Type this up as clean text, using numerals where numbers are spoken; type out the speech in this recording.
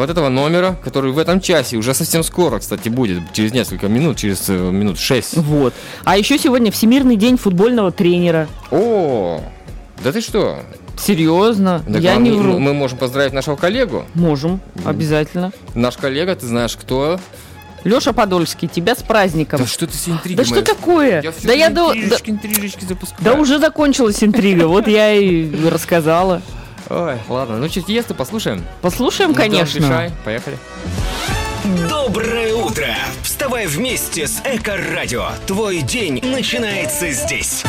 вот этого номера, который в этом часе уже совсем скоро, кстати, будет, через несколько минут, через минут 6. Вот. А еще сегодня Всемирный день футбольного тренера. О, да ты что? Серьезно? Так Я не вру. Мы можем поздравить нашего коллегу. Можем, обязательно. Наш коллега, ты знаешь, кто? Леша Подольский, тебя с праздником. Да что ты с интригой? Да что такое? Интрижечки запускаю. Да уже закончилась интрига, вот я и рассказала. Ой, ладно, ну чуть есть, послушаем. Послушаем, конечно. Решай, поехали. Доброе утро! Вставай вместе с Эко-радио. Твой день начинается здесь.